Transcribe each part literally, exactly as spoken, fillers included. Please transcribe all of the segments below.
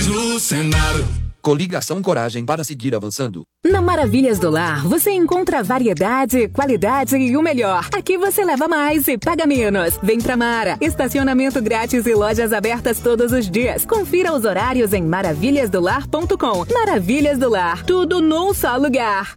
mais no Senado. Coligação Coragem para seguir avançando. Na Maravilhas do Lar, você encontra variedade, qualidade e o melhor. Aqui você leva mais e paga menos. Vem pra Mara. Estacionamento grátis e lojas abertas todos os dias. Confira os horários em maravilhas do lar ponto com. Maravilhas do Lar. Tudo num só lugar.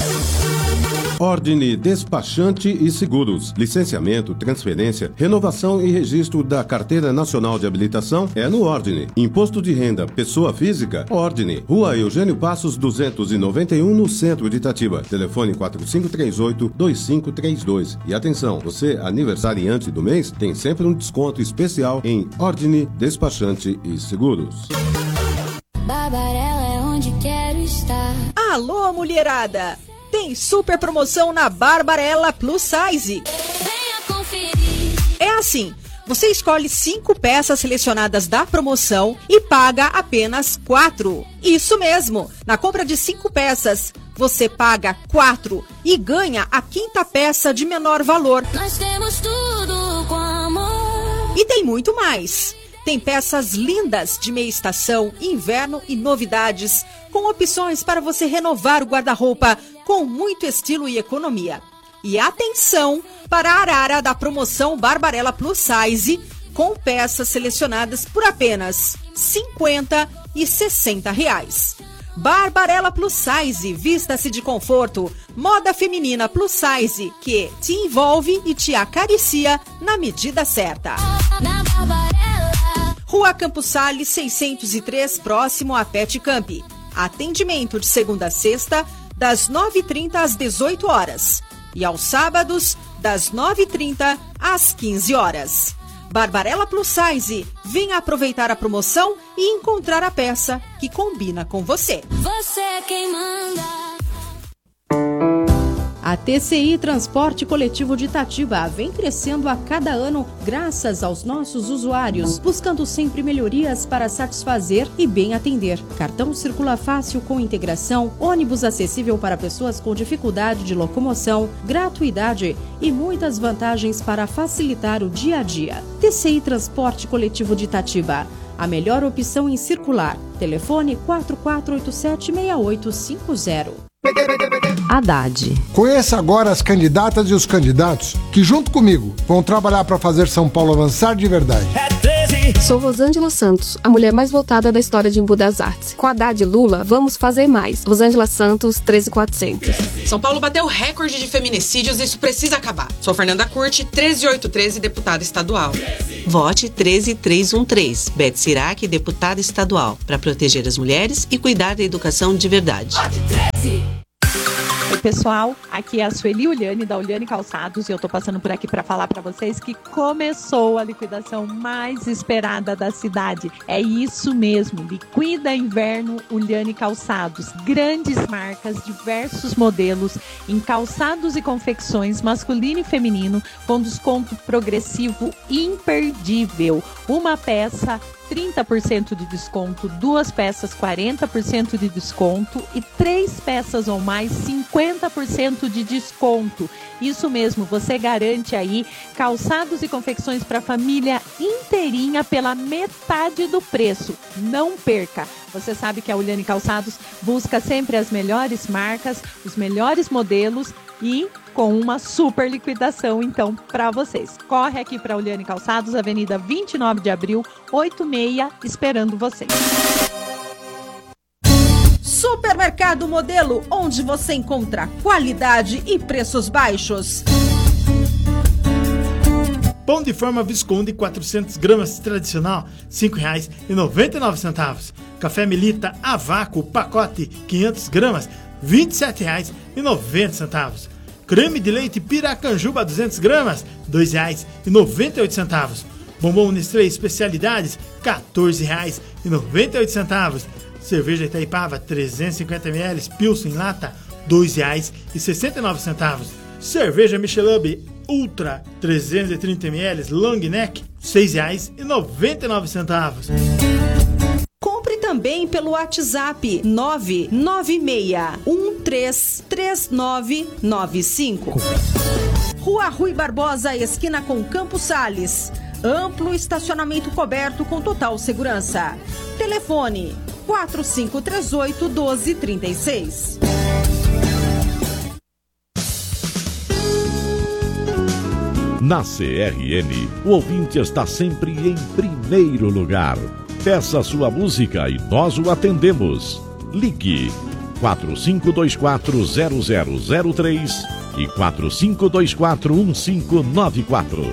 Ordine Despachante e Seguros. Licenciamento, transferência, renovação e registro da Carteira Nacional de Habilitação é no Ordine. Imposto de renda, pessoa física, Ordine. Rua Eugênio Passos duzentos e noventa e um, no centro de Itatiba. Telefone quatro cinco três oito, dois cinco três dois. E atenção, você aniversariante do mês tem sempre um desconto especial em Ordine Despachante e Seguros. Barbarella é onde quero estar. Alô, mulherada! Tem super promoção na Barbarella Plus Size. Venha conferir. É assim, você escolhe cinco peças selecionadas da promoção e paga apenas quatro. Isso mesmo, na compra de cinco peças, você paga quatro e ganha a quinta peça de menor valor. Nós temos tudo com amor. E tem muito mais. Tem peças lindas de meia estação, inverno e novidades, com opções para você renovar o guarda-roupa com muito estilo e economia. E atenção para a arara da promoção Barbarella Plus Size, com peças selecionadas por apenas cinquenta e sessenta reais. Barbarella Plus Size, vista-se de conforto, moda feminina plus size, que te envolve e te acaricia na medida certa. Na Barbarella. Rua Campos Sales, seiscentos e três, próximo a Pet Camp. Atendimento de segunda a sexta, das nove e trinta às dezoito horas. E aos sábados, das nove e trinta às quinze horas. Barbarella Plus Size, venha aproveitar a promoção e encontrar a peça que combina com você. Você é quem manda. A T C I Transporte Coletivo de Itatiba vem crescendo a cada ano graças aos nossos usuários, buscando sempre melhorias para satisfazer e bem atender. Cartão circula fácil com integração, ônibus acessível para pessoas com dificuldade de locomoção, gratuidade e muitas vantagens para facilitar o dia a dia. T C I Transporte Coletivo de Itatiba, a melhor opção em circular. Telefone quatro quatro oito sete, seis oito cinco zero. Haddad. Conheça agora as candidatas e os candidatos que, junto comigo, vão trabalhar para fazer São Paulo avançar de verdade. Sou Rosângela Santos, a mulher mais votada da história de Embu das Artes. Com Haddad e Lula, vamos fazer mais. Rosângela Santos, treze mil e quatrocentos. São Paulo bateu recorde de feminicídios e isso precisa acabar. Sou Fernanda Curti, treze mil oitocentos e treze, deputada estadual. Vote treze mil trezentos e treze, Beth Sirac, deputada estadual, para proteger as mulheres e cuidar da educação de verdade. Oi pessoal, aqui é a Sueli Uliane da Uliane Calçados e eu tô passando por aqui para falar para vocês que começou a liquidação mais esperada da cidade. É isso mesmo, Liquida Inverno Uliane Calçados. Grandes marcas, diversos modelos em calçados e confecções masculino e feminino com desconto progressivo imperdível. Uma peça trinta por cento de desconto, duas peças quarenta por cento de desconto e três peças ou mais cinquenta por cento de desconto. Isso mesmo, você garante aí calçados e confecções para a família inteirinha pela metade do preço. Não perca! Você sabe que a Uliane Calçados busca sempre as melhores marcas, os melhores modelos e com uma super liquidação, então, para vocês. Corre aqui para a Uliane Calçados, Avenida vinte e nove de abril, oitenta e seis, esperando vocês. Supermercado Modelo, onde você encontra qualidade e preços baixos. Pão de forma Visconde, quatrocentas gramas tradicional, cinco reais e noventa e nove centavos. Café Melita a vácuo, pacote, quinhentas gramas, vinte e sete reais e noventa centavos. Creme de leite Piracanjuba, duzentas gramas, dois reais e noventa e oito centavos. Bombom Nestlé especialidades, quatorze reais e noventa e oito centavos. Cerveja Itaipava, trezentos e cinquenta mililitros, Pilsen em lata, dois reais e sessenta e nove centavos. Cerveja Michelob Ultra, trezentos e trinta mililitros, Long Neck, seis reais e noventa e nove centavos. Compre também pelo WhatsApp nove nove seis um três três nove nove cinco. Rua Rui Barbosa, esquina com Campos Sales. Amplo estacionamento coberto com total segurança. Telefone quatro cinco três oito, um dois três seis. Na C R N, o ouvinte está sempre em primeiro lugar. Peça sua música e nós o atendemos. Ligue quatro cinco dois quatro, zero zero zero três e quatro cinco dois quatro, um cinco nove quatro.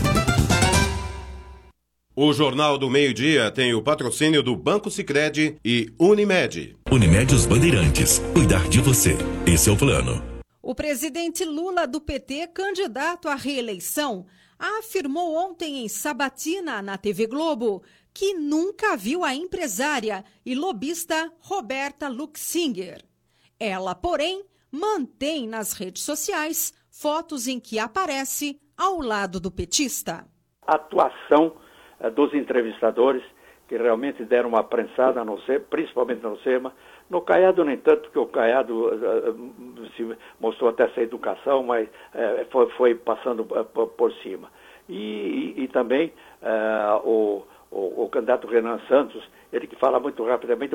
O Jornal do Meio-Dia tem o patrocínio do Banco Sicredi e Unimed. Unimed Os Bandeirantes. Cuidar de você. Esse é o plano. O presidente Lula do P T, candidato à reeleição, afirmou ontem em sabatina na T V Globo que nunca viu a empresária e lobista Roberta Luxinger. Ela, porém, mantém nas redes sociais fotos em que aparece ao lado do petista. A atuação eh, dos entrevistadores, que realmente deram uma prensada, no SEMA, principalmente no SEMA. No Caiado, nem tanto, que o Caiado uh, se mostrou até essa educação, mas uh, foi, foi passando uh, por, por cima. E, e, e também uh, o, o, o candidato Renan Santos, ele que fala muito rapidamente,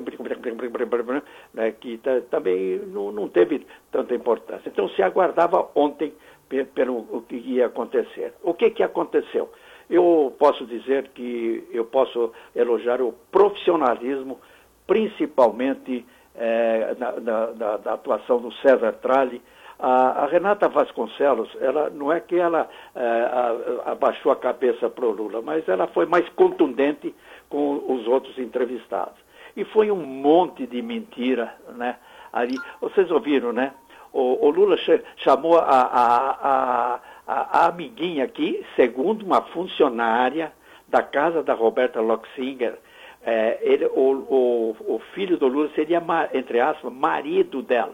né, que t- também não, não teve tanta importância. Então se aguardava ontem pe- pelo o que ia acontecer. O que, que aconteceu? Eu posso dizer que eu posso elogiar o profissionalismo, principalmente É, na, na, na, na atuação do César Tralli. A, a Renata Vasconcelos, ela, não é que ela é, a, abaixou a cabeça para o Lula, mas ela foi mais contundente com os outros entrevistados. E foi um monte de mentira, né? Ali, vocês ouviram, né? O, o Lula ch- chamou a, a, a, a, a amiguinha aqui, segundo uma funcionária da casa da Roberta Luxinger. É, ele, o, o, o filho do Lula seria, entre aspas, marido dela.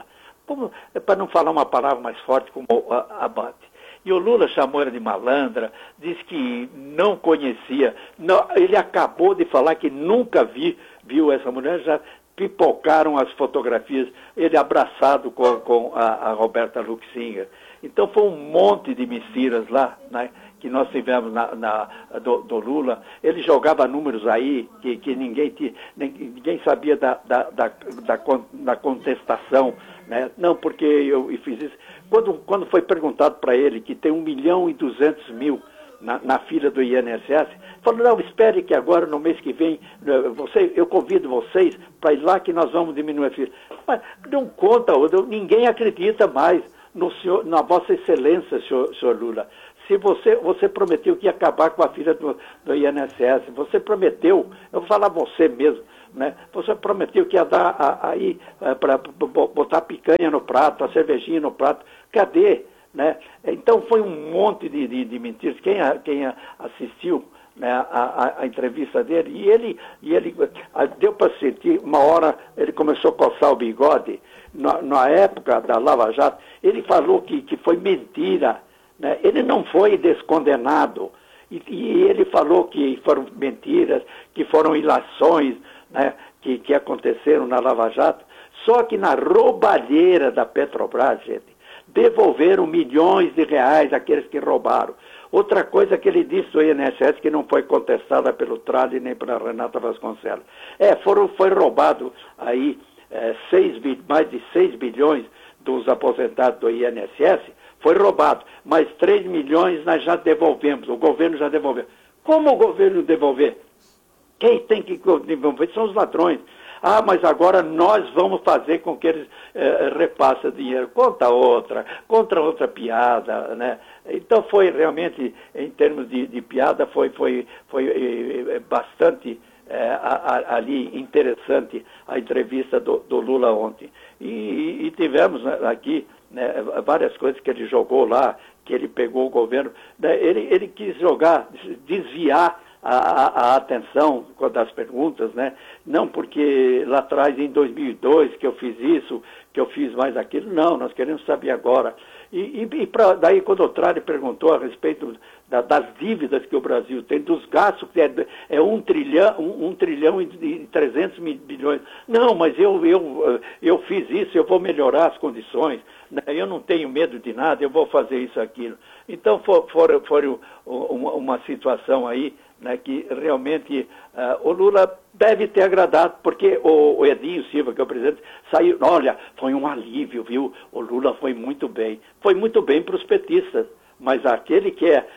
Para não falar uma palavra mais forte como Abate. E o Lula chamou ela de malandra, disse que não conhecia. Não, ele acabou de falar que nunca vi, viu essa mulher, já pipocaram as fotografias, ele abraçado com, com a, a Roberta Luxinger. Então foi um monte de mentiras lá, né, que nós tivemos na, na, do, do Lula. Ele jogava números aí que, que ninguém, tinha, ninguém sabia da, da, da, da, da contestação. Né? Não, porque eu, eu fiz isso. Quando, quando foi perguntado para ele que tem um milhão e duzentos mil na, na fila do I N S S, falou, não, espere que agora, no mês que vem, você, eu convido vocês para ir lá que nós vamos diminuir a fila. Mas não conta, ninguém acredita mais no senhor, na vossa excelência, senhor, senhor Lula. Se você, você prometeu que ia acabar com a fila do, do I N S S, você prometeu, eu vou falar você mesmo, né? Você prometeu que ia dar aí para botar picanha no prato, a cervejinha no prato. Cadê? Né? Então foi um monte de, de, de mentiras. Quem, quem assistiu, né, a, a, a entrevista dele, e ele, e ele deu para sentir, uma hora ele começou a coçar o bigode, na, na época da Lava Jato, ele falou que, que foi mentira. Né? Ele não foi descondenado, e, e ele falou que foram mentiras, que foram ilações, né, que, que aconteceram na Lava Jato, só que na roubalheira da Petrobras, gente, devolveram milhões de reais àqueles que roubaram. Outra coisa que ele disse do I N S S, que não foi contestada pelo Tralli nem pela Renata Vasconcelos, é, foram, foi roubado aí é, seis, mais de seis bilhões dos aposentados do I N S S, foi roubado, mas três milhões nós já devolvemos, o governo já devolveu. Como o governo devolver? Quem tem que devolver são os ladrões. Ah, mas agora nós vamos fazer com que eles eh, repassem dinheiro. Conta outra, contra outra piada, né? Então foi realmente, em termos de, de piada, foi, foi, foi eh, bastante eh, a, a, ali interessante a entrevista do, do Lula ontem. E, e, e tivemos aqui, né, várias coisas que ele jogou lá, que ele pegou o governo, né, ele, ele quis jogar, desviar a, a, a atenção das perguntas, né? Não porque lá atrás, em dois mil e dois, que eu fiz isso, que eu fiz mais aquilo, não, nós queremos saber agora. E, e, e pra, daí, quando o Tralli perguntou a respeito da, das dívidas que o Brasil tem, dos gastos, que é, é um trilhão, um, um trilhão e trezentos bilhões. Não, mas eu, eu, eu fiz isso, eu vou melhorar as condições, né? Eu não tenho medo de nada, eu vou fazer isso, aquilo. Então, foi, foi, foi uma, uma situação aí, né, que realmente uh, o Lula deve ter agradado, porque o, o Edinho Silva, que é o presidente, saiu, olha, foi um alívio, viu? O Lula foi muito bem. Foi muito bem para os petistas, mas aquele que é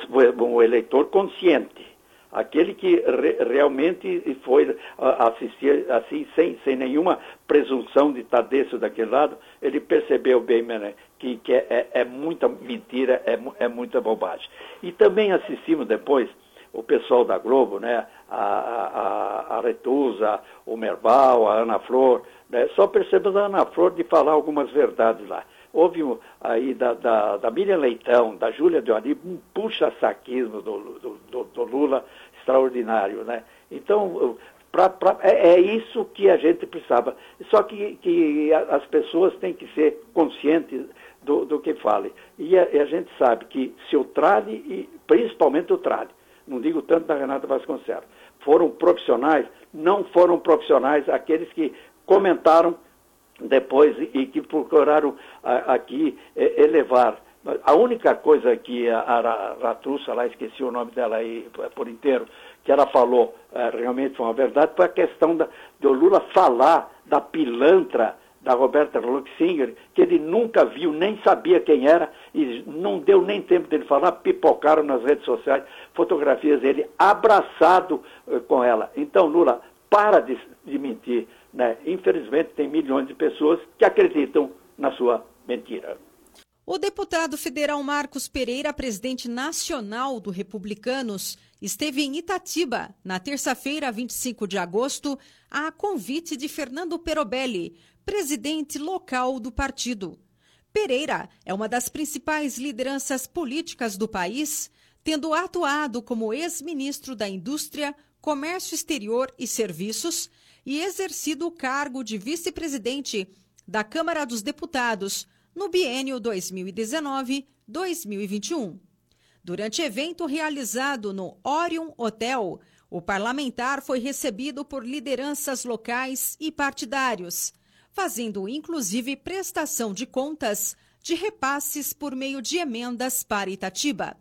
um eleitor consciente, aquele que re, realmente foi uh, assistir assim, sem, sem nenhuma presunção de estar desse ou daquele lado, ele percebeu bem, né, que, que é, é muita mentira, é, é muita bobagem. E também assistimos depois o pessoal da Globo, né, a, a, a Retusa, o Merval, a Ana Flor, né, só percebemos a Ana Flor de falar algumas verdades lá. Houve aí da, da, da Miriam Leitão, da Júlia de Ari, um puxa-saquismo do, do, do, do Lula extraordinário, né? Então, pra, pra, é, é isso que a gente precisava. Só que, que as pessoas têm que ser conscientes do, do que fale. E a, e a gente sabe que se o Trade, e principalmente o Trade, não digo tanto da Renata Vasconcelos, foram profissionais, não foram profissionais aqueles que comentaram depois e que procuraram a, aqui é, elevar. A única coisa que a, a Ratussa, lá esqueci o nome dela aí por inteiro, que ela falou, é, realmente foi uma verdade, foi a questão da, do Lula falar da pilantra da Roberta Luxinger, que ele nunca viu, nem sabia quem era, e não deu nem tempo dele falar, pipocaram nas redes sociais fotografias dele abraçado uh, com ela. Então, Lula, para de, de mentir, né? Infelizmente, tem milhões de pessoas que acreditam na sua mentira. O deputado federal Marcos Pereira, presidente nacional do Republicanos, esteve em Itatiba, na terça-feira, vinte e cinco de agosto, a convite de Fernando Perobelli, presidente local do partido. Pereira é uma das principais lideranças políticas do país, tendo atuado como ex-ministro da Indústria, Comércio Exterior e Serviços e exercido o cargo de vice-presidente da Câmara dos Deputados no biênio dois mil e dezenove a dois mil e vinte e um. Durante evento realizado no Orion Hotel, o parlamentar foi recebido por lideranças locais e partidários, fazendo inclusive prestação de contas de repasses por meio de emendas para Itatiba.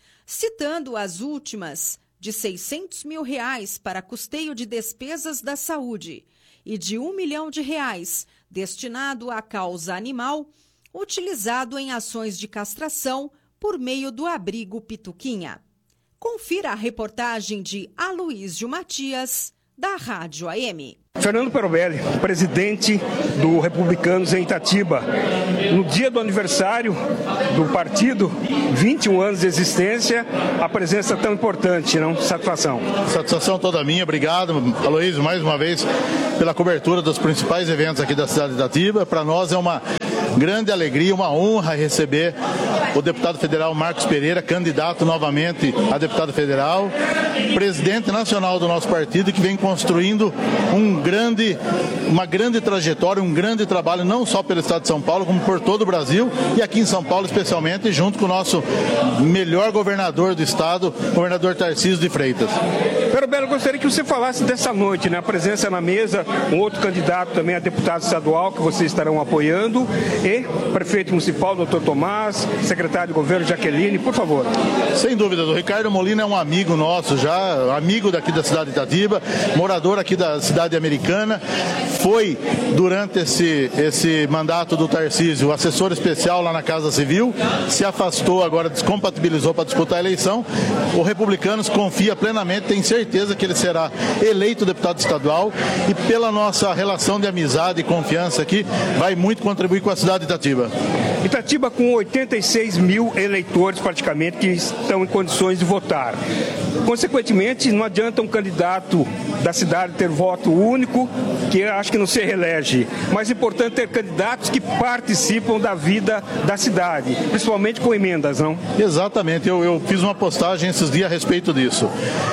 Citando as últimas, de seiscentos mil reais para custeio de despesas da saúde e de um milhão de reais destinado à causa animal, utilizado em ações de castração por meio do abrigo Pituquinha. Confira a reportagem de Aloísio Matias, da Rádio A M. Fernando Perobelli, presidente do Republicanos em Itatiba. No dia do aniversário do partido, vinte e um anos de existência, a presença tão importante, não? Satisfação. Satisfação toda minha, obrigado, Aloísio, mais uma vez, pela cobertura dos principais eventos aqui da cidade de Itatiba. Para nós é uma grande alegria, uma honra receber o deputado federal Marcos Pereira, candidato novamente a deputado federal, presidente nacional do nosso partido, que vem construindo um grande, uma grande trajetória, um grande trabalho, não só pelo estado de São Paulo, como por todo o Brasil, e aqui em São Paulo especialmente, junto com o nosso melhor governador do estado, governador Tarcísio de Freitas. Perobelli, eu gostaria que você falasse dessa noite, né? A presença na mesa, um outro candidato também a deputado estadual, que vocês estarão apoiando, e prefeito municipal, doutor Tomás, secretário de governo, Jaqueline, por favor. Sem dúvida, o Ricardo Molina é um amigo nosso já, amigo daqui da cidade de Itatiba, morador aqui da cidade americana, foi durante esse, esse mandato do Tarcísio assessor especial lá na Casa Civil, se afastou, agora descompatibilizou para disputar a eleição. O Republicanos confia plenamente, tem certeza que ele será eleito deputado estadual e pela nossa relação de amizade e confiança aqui, vai muito contribuir com a cidade de Itatiba. Itatiba com oitenta e seis mil eleitores praticamente que estão em condições de votar. Consequentemente, não adianta um candidato da cidade ter voto único, que acho que não se reelege. Mas é importante ter candidatos que participam da vida da cidade, principalmente com emendas, não? Exatamente, eu, eu fiz uma postagem esses dias a respeito disso.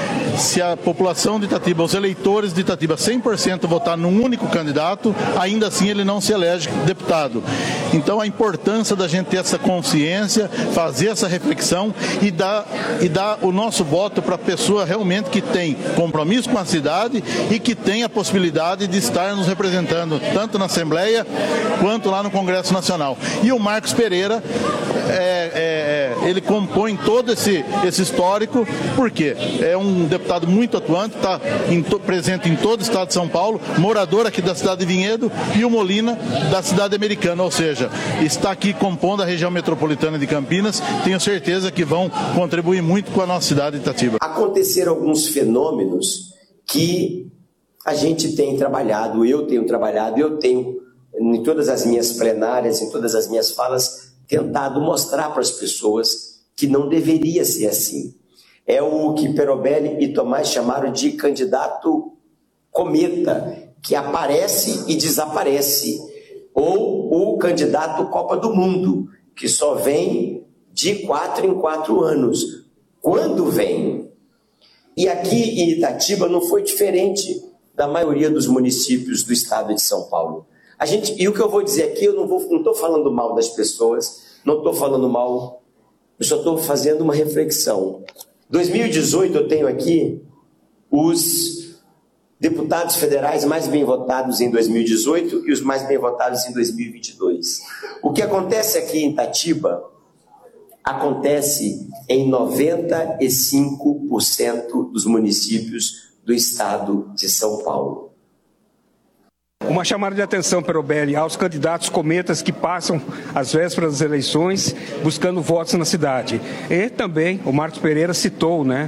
Se a população de Itatiba, os eleitores de Itatiba, cem por cento votar num único candidato, ainda assim ele não se elege deputado. Então a importância da gente ter essa consciência, fazer essa reflexão e dar, e dar o nosso voto para a pessoa realmente que tem compromisso com a cidade e que tem a possibilidade de estar nos representando, tanto na Assembleia quanto lá no Congresso Nacional. E o Marcos Pereira, é, é, ele compõe todo esse, esse histórico, porque é um deputado muito atuante, está presente em todo o estado de São Paulo, morador aqui da cidade de Vinhedo, e o Molina da cidade americana, ou seja, está aqui compondo a região metropolitana de Campinas. Tenho certeza que vão contribuir muito com a nossa cidade de Itatiba. Aconteceram alguns fenômenos que a gente tem trabalhado, eu tenho trabalhado, eu tenho, em todas as minhas plenárias, em todas as minhas falas, tentado mostrar para as pessoas que não deveria ser assim. É o que Perobelli e Tomás chamaram de candidato cometa, que aparece e desaparece, ou o candidato Copa do Mundo, que só vem de quatro em quatro anos. Quando vem? E aqui em Itatiba não foi diferente da maioria dos municípios do estado de São Paulo. A gente, e o que eu vou dizer aqui, eu não vou, não estou falando mal das pessoas, não estou falando mal, eu só estou fazendo uma reflexão. dois mil e dezoito eu tenho aqui os deputados federais mais bem votados em dois mil e dezoito e os mais bem votados em dois mil e vinte e dois. O que acontece aqui em Itatiba acontece em noventa e cinco por cento dos municípios do estado de São Paulo. Uma chamada de atenção, Perobelli, aos candidatos cometas que passam às vésperas das eleições buscando votos na cidade. E também o Marcos Pereira citou, né,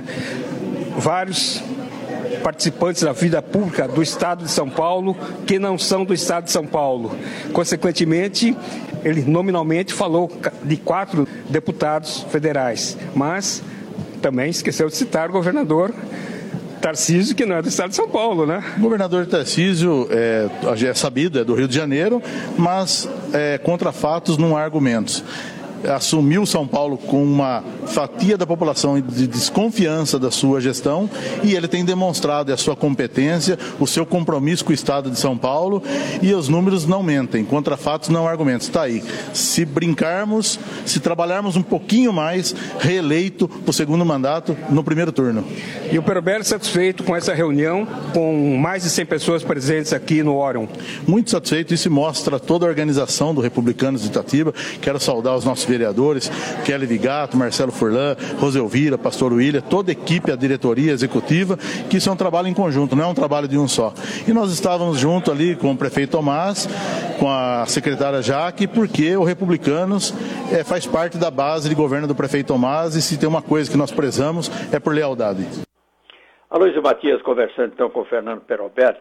vários participantes da vida pública do estado de São Paulo que não são do estado de São Paulo. Consequentemente, ele nominalmente falou de quatro deputados federais, mas também esqueceu de citar o governador Tarcísio, que não é do estado de São Paulo, né? O governador Tarcísio é, é sabido, é do Rio de Janeiro, mas é, contra fatos não há argumentos. Assumiu São Paulo com uma fatia da população de desconfiança da sua gestão, e ele tem demonstrado a sua competência, o seu compromisso com o estado de São Paulo, e os números não mentem, contra fatos não há argumentos. Está aí. Se brincarmos, se trabalharmos um pouquinho mais, reeleito para o segundo mandato no primeiro turno. E o Perobelli satisfeito com essa reunião, com mais de cem pessoas presentes aqui no Órion? Muito satisfeito, isso mostra toda a organização do Republicanos de Itatiba. Quero saudar os nossos vereadores, Kelly Vigato, Marcelo Furlan, Roselvira, Pastor William, toda a equipe, a diretoria executiva, que isso é um trabalho em conjunto, não é um trabalho de um só. E nós estávamos junto ali com o prefeito Tomás, com a secretária Jaque, porque o Republicanos é, faz parte da base de governo do prefeito Tomás, e se tem uma coisa que nós prezamos é por lealdade. Aloysio Matias conversando então com o Fernando Perobelli,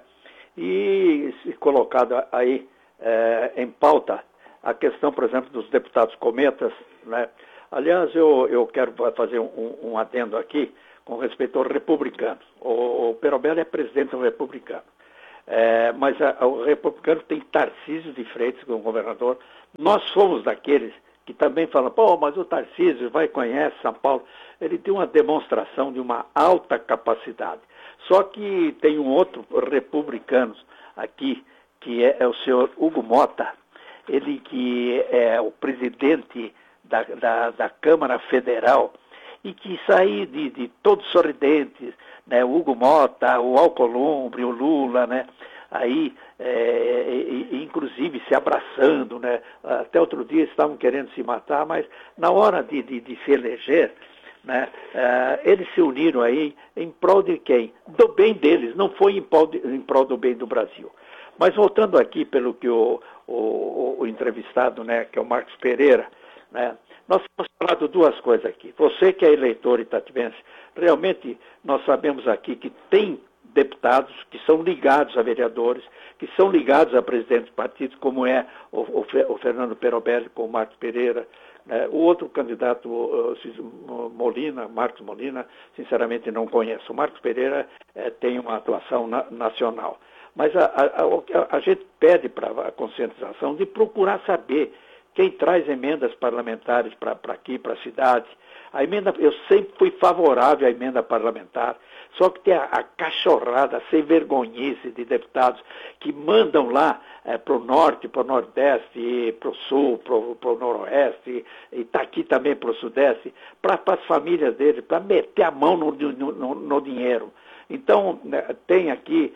e colocado aí é, em pauta a questão, por exemplo, dos deputados cometas, né? Aliás, eu, eu quero fazer um, um adendo aqui com respeito ao republicano. O, o Perobelli é presidente do republicano, é, mas a, o republicano tem Tarcísio de Freitas como governador. Nós somos daqueles que também falam, pô, mas o Tarcísio vai, conhece São Paulo. Ele tem uma demonstração de uma alta capacidade. Só que tem um outro republicano aqui, que é, é o senhor Hugo Mota, ele que é o presidente da, da, da Câmara Federal, e que sai de, de todos sorridentes, né? O Hugo Mota, o Alcolumbre, o Lula, né? Aí, é, e, inclusive se abraçando, né? Até outro dia estavam querendo se matar, mas na hora de, de, de se eleger, né? Uh, eles se uniram aí em prol de quem? Do bem deles, não foi em prol, de, em prol do bem do Brasil. Mas voltando aqui pelo que o, o, o entrevistado, né, que é o Marcos Pereira, né, nós temos falado duas coisas aqui. Você que é eleitor itatibense, realmente nós sabemos aqui que tem deputados que são ligados a vereadores, que são ligados a presidentes de partidos, como é o, o, o Fernando Perobelli com o Marcos Pereira, né, o outro candidato, uh, Molina, Marcos Molina, sinceramente não conheço. O Marcos Pereira uh, tem uma atuação na, nacional. Mas a, a, a, a gente pede para a conscientização de procurar saber quem traz emendas parlamentares para aqui, para a cidade. A emenda, eu sempre fui favorável à emenda parlamentar, só que tem a, a cachorrada, a sem vergonhice de deputados que mandam lá é, para o norte, para o nordeste, para o sul, para o noroeste, e está aqui também para o sudeste, para as famílias deles, para meter a mão no, no, no, no dinheiro. Então, tem aqui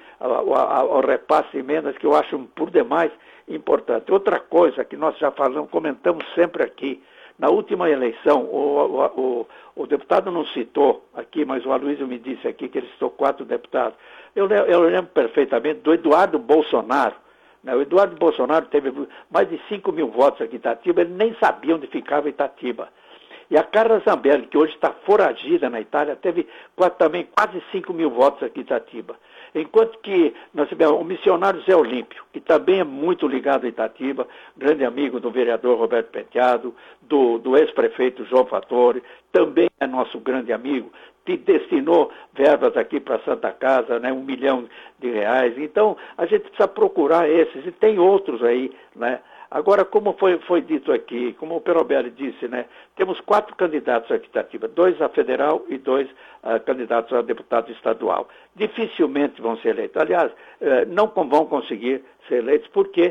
o repasse de emendas que eu acho por demais importante. Outra coisa que nós já falamos, comentamos sempre aqui, Na última eleição, o, o, o, o deputado não citou aqui, mas o Aloysio me disse aqui que ele citou quatro deputados. Eu, eu lembro perfeitamente do Eduardo Bolsonaro. Né? O Eduardo Bolsonaro teve mais de cinco mil votos aqui em Itatiba, ele nem sabia onde ficava Itatiba. E a Carla Zambelli, que hoje está foragida na Itália, teve quase, também quase cinco mil votos aqui em Itatiba. Enquanto que nós tivemos o missionário Zé Olímpio, que também é muito ligado a Itatiba, grande amigo do vereador Roberto Penteado, do, do ex-prefeito João Fattori, também é nosso grande amigo, que destinou verbas aqui para a Santa Casa, né, um milhão de reais. Então, a gente precisa procurar esses, e tem outros aí, né? Agora, como foi, foi dito aqui, como o Perobelli disse, né, temos quatro candidatos aqui em Itatiba, dois a federal e dois uh, candidatos a deputado estadual. Dificilmente vão ser eleitos. Aliás, uh, não vão conseguir ser eleitos porque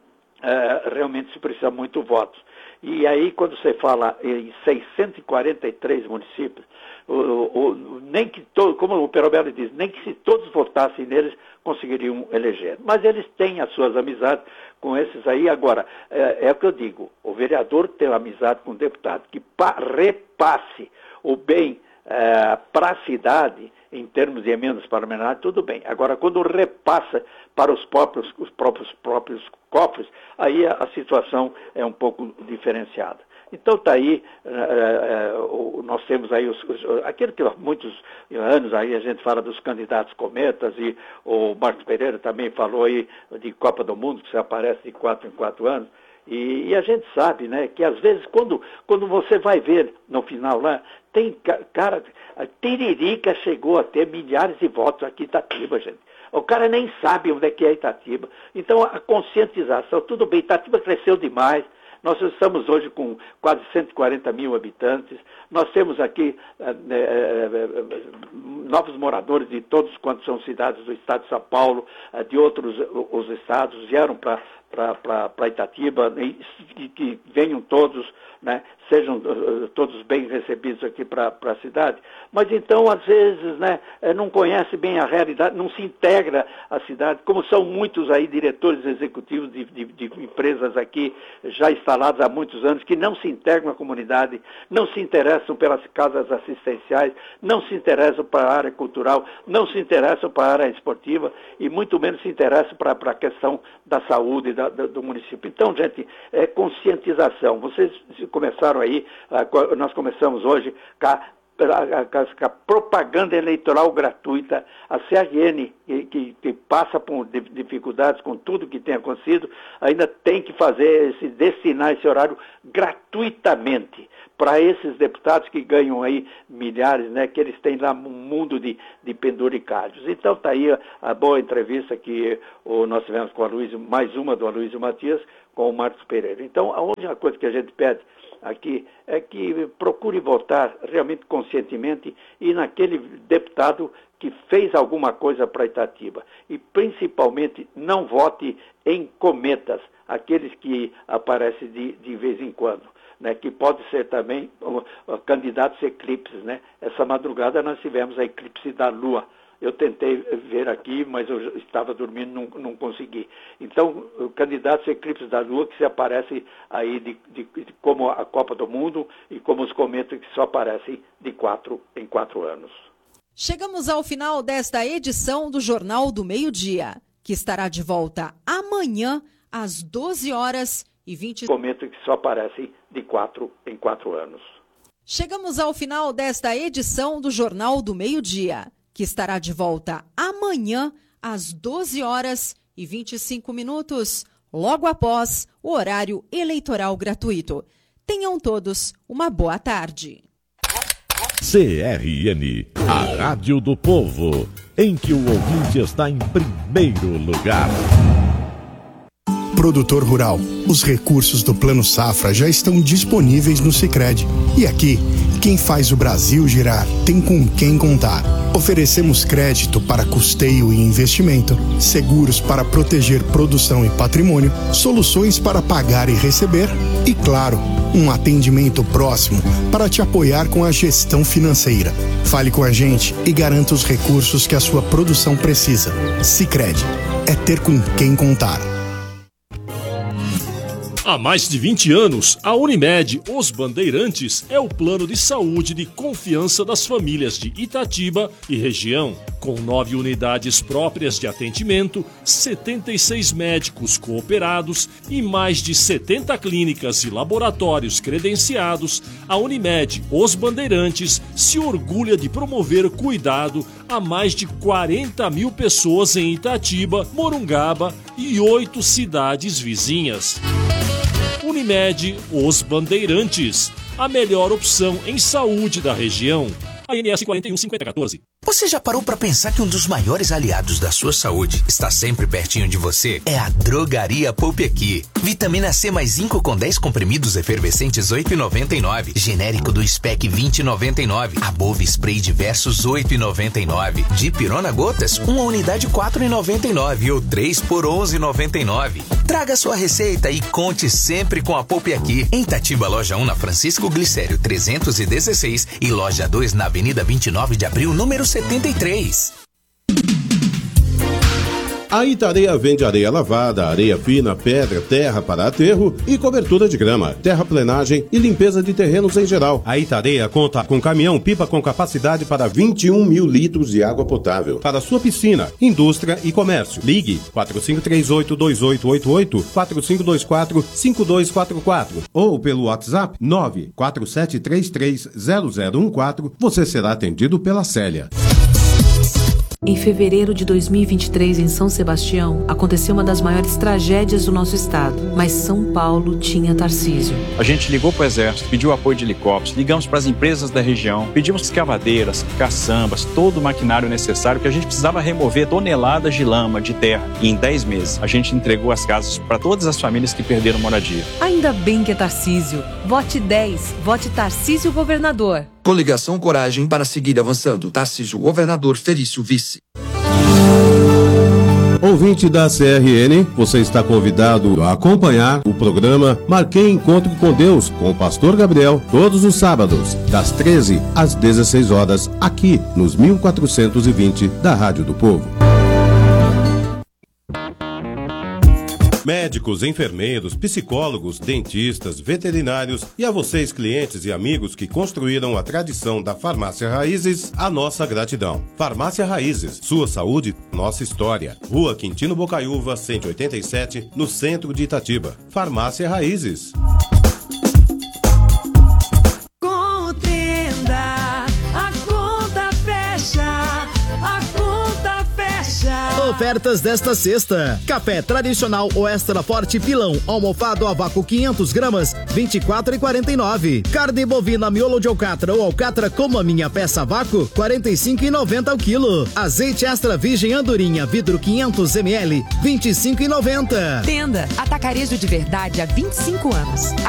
uh, realmente se precisa muito votos. E aí, quando você fala em seiscentos e quarenta e três municípios, o, o, nem que todo, como o Perobelli diz, nem que se todos votassem neles, conseguiriam eleger. Mas eles têm as suas amizades com esses aí. Agora, é, é o que eu digo, o vereador tem amizade com o deputado que pa, repasse o bem é, para a cidade, em termos de emendas parlamentares, tudo bem. Agora, quando repassa para os próprios, os próprios, próprios cofres, aí a, a situação é um pouco diferenciada. Então está aí, uh, uh, uh, nós temos aí os, os, aquilo que há muitos anos aí a gente fala dos candidatos cometas, e o Marcos Pereira também falou aí de Copa do Mundo, que se aparece de quatro em quatro anos, e, e a gente sabe, né, que às vezes quando, quando você vai ver no final lá, tem cara, a Tiririca chegou a ter milhares de votos aqui em Itatiba, gente. O cara nem sabe onde é que é Itatiba. Então a conscientização, tudo bem, Itatiba cresceu demais. Nós estamos hoje com quase cento e quarenta mil habitantes. Nós temos aqui é, é, novos moradores de todos quantos são cidades do estado de São Paulo, de outros os estados, vieram para para Itatiba, e que venham todos, né, sejam uh, todos bem recebidos aqui para a cidade. Mas então, às vezes, né, não conhece bem a realidade, não se integra à cidade, como são muitos aí diretores executivos de, de, de empresas aqui já instaladas há muitos anos, que não se integram à comunidade, não se interessam pelas casas assistenciais, não se interessam para a área cultural, não se interessam para a área esportiva e muito menos se interessam para a questão da saúde e da do município. Então, gente, é conscientização. Vocês começaram aí, nós começamos hoje com a, a, a propaganda eleitoral gratuita, a C R N, que, que, que passa por dificuldades com tudo que tem acontecido, ainda tem que fazer, esse, destinar esse horário gratuitamente para esses deputados que ganham aí milhares, né, que eles têm lá um mundo de, de penduricalhos. Então está aí a, a boa entrevista que o, nós tivemos com o Aloysio, mais uma do Aloysio Matias, com o Marcos Pereira. Então a única coisa que a gente pede aqui é que procure votar realmente conscientemente e naquele deputado que fez alguma coisa para Itatiba. E principalmente não vote em cometas, aqueles que aparecem de, de vez em quando. Né, que pode ser também uh, uh, candidatos eclipses, né? Essa madrugada nós tivemos a eclipse da Lua. Eu tentei ver aqui, mas eu estava dormindo, não, não consegui. Então, uh, candidatos eclipses da Lua que se aparecem aí de, de, de, como a Copa do Mundo e como os cometas que só aparecem de quatro em quatro anos. Chegamos ao final desta edição do Jornal do Meio-Dia, que estará de volta amanhã às doze horas e vinte... Comento que só aparecem de quatro em quatro anos. Chegamos ao final desta edição do Jornal do Meio-Dia, que estará de volta amanhã às doze horas e vinte e cinco minutos, logo após o horário eleitoral gratuito. Tenham todos uma boa tarde. C R N, a Rádio do Povo, em que o ouvinte está em primeiro lugar. Produtor rural, os recursos do Plano Safra já estão disponíveis no Sicredi. E aqui, quem faz o Brasil girar tem com quem contar. Oferecemos crédito para custeio e investimento, seguros para proteger produção e patrimônio, soluções para pagar e receber e, claro, um atendimento próximo para te apoiar com a gestão financeira. Fale com a gente e garanta os recursos que a sua produção precisa. Sicredi, é ter com quem contar. Há mais de vinte anos, a Unimed Os Bandeirantes é o plano de saúde de confiança das famílias de Itatiba e região. Com nove unidades próprias de atendimento, setenta e seis médicos cooperados e mais de setenta clínicas e laboratórios credenciados, a Unimed Os Bandeirantes se orgulha de promover cuidado a mais de quarenta mil pessoas em Itatiba, Morungaba e oito cidades vizinhas. Unimed Os Bandeirantes, a melhor opção em saúde da região. A N S quatro um cinco zero um quatro. Você já parou para pensar que um dos maiores aliados da sua saúde está sempre pertinho de você? É a Drogaria Poupe Aqui. Vitamina C mais zinco com dez comprimidos efervescentes oito reais e noventa e nove centavos. Genérico do Spec vinte reais e noventa e nove centavos. Above Spray Diversos oito reais e noventa e nove centavos. Dipirona Gotas, uma unidade quatro reais e noventa e nove centavos ou três por onze reais e noventa e nove centavos. Traga sua receita e conte sempre com a Poupe Aqui. Em Itatiba, loja um na Francisco Glicério trezentos e dezesseis e loja dois na Avenida vinte e nove de Abril, número setenta e três. A Itareia vende areia lavada, areia fina, pedra, terra para aterro e cobertura de grama, terraplenagem e limpeza de terrenos em geral. A Itareia conta com caminhão-pipa com capacidade para vinte e um mil litros de água potável para sua piscina, indústria e comércio. Ligue quatro cinco três oito, dois oito oito oito, quatro cinco dois quatro, cinco dois quatro quatro ou pelo WhatsApp nove quatro sete três três zero zero um quatro. Você será atendido pela Célia. Em fevereiro de dois mil e vinte e três, em São Sebastião, aconteceu uma das maiores tragédias do nosso estado, mas São Paulo tinha Tarcísio. A gente ligou para o Exército, pediu apoio de helicópteros, ligamos para as empresas da região, pedimos escavadeiras, caçambas, todo o maquinário necessário que a gente precisava remover toneladas de lama, de terra. E em dez meses, a gente entregou as casas para todas as famílias que perderam moradia. Ainda bem que é Tarcísio. Vote dez. Vote Tarcísio Governador. Coligação Coragem para seguir avançando. Tarcísio Governador, Felício Vice. Ouvinte da C R N, você está convidado a acompanhar o programa Marquei Encontro com Deus, com o Pastor Gabriel, todos os sábados, das treze às dezesseis horas, aqui nos mil quatrocentos e vinte da Rádio do Povo. Médicos, enfermeiros, psicólogos, dentistas, veterinários e a vocês, clientes e amigos que construíram a tradição da Farmácia Raízes, a nossa gratidão. Farmácia Raízes, sua saúde, nossa história. Rua Quintino Bocaiúva, cento e oitenta e sete, no centro de Itatiba. Farmácia Raízes. Contenda, a conta fecha, a conta fecha. Ofertas desta sexta: café tradicional ou extra forte pilão almofado a vácuo quinhentas gramas, vinte e quatro reais e quarenta e nove centavos. Carne bovina miolo de alcatra ou alcatra como a minha peça a vácuo, quarenta e cinco reais e noventa centavos ao quilo. Azeite extra virgem andorinha vidro quinhentos mililitros, vinte e cinco reais e noventa centavos. Tenda, atacarejo de verdade há vinte e cinco anos.